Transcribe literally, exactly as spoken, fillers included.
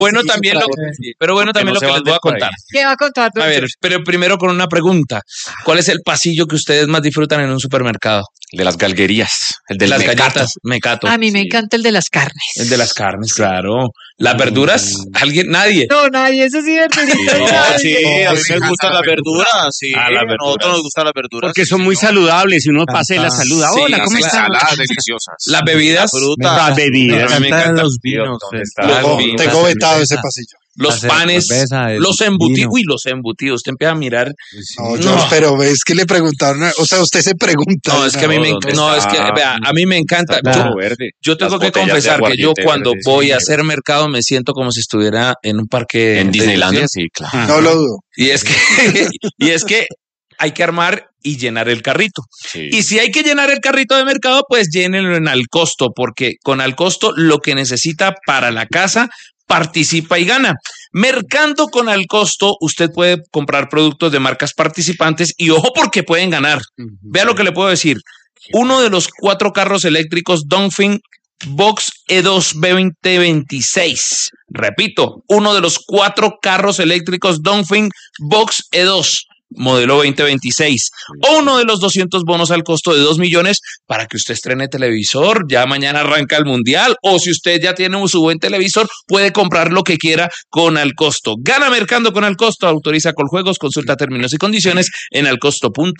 bueno Sí, también lo, sí. pero bueno Porque también no lo se que van les voy del a contar. país. ¿Qué va a contar? A ver, pero primero con una pregunta. ¿Cuál es el pasillo que ustedes más disfrutan en un supermercado? El de las galguerías, el del Las mecato. galletas, mecato. A mí me Sí. encanta el de las carnes. El de las carnes, claro. Las verduras, alguien, nadie. No, nadie, eso sí, verdurita. No, nadie. sí, a mí Sí, me me gustan encanta las la verdura. verduras, sí. Ah, las A verduras. nosotros nos gustan las verduras. Porque sí, son muy señor. saludables. Uno pasa y la Encanta. saluda. Sí, Hola, las ¿cómo Unas estás? ensaladas deliciosas. Las bebidas, La fruta. Las bebidas. A mí me encanta. los vinos. ¿Dónde el- está? Las Tengo, vinas, tengo la vetado ese cerveza. pasillo. los La panes, cerveza, el los embutidos. vino. Uy, los embutidos. Usted empieza a mirar. No, No. yo, pero es que le preguntaron, o sea, usted se pregunta. No, es que a mí me, ¿dónde no, es que, está? vea, a mí me encanta. Está Yo, todo verde. yo tengo Las que botellas de confesar que yo aguardiente cuando verde, voy sí. a hacer mercado me siento como si estuviera en un parque En de Disneylandia, diversiones. sí, claro. No lo dudo. Y es que, y es que hay que armar y llenar el carrito. Sí. Y si hay que llenar el carrito de mercado, pues llénenlo en al costo, porque con al costo lo que necesita para la casa participa y gana. Mercando con al costo, usted puede comprar productos de marcas participantes y ojo porque pueden ganar. Vea lo que le puedo decir. Uno de los cuatro carros eléctricos Dongfeng Box E dos veinte veintiséis. Repito, uno de los cuatro carros eléctricos Dongfeng Box E dos modelo veinte veintiséis, o uno de los doscientos bonos al costo de dos millones para que usted estrene televisor, ya mañana arranca el mundial, o si usted ya tiene su buen televisor, puede comprar lo que quiera con al costo. Gana mercando con al costo, autoriza Coljuegos, consulta términos y condiciones en alcosto punto com.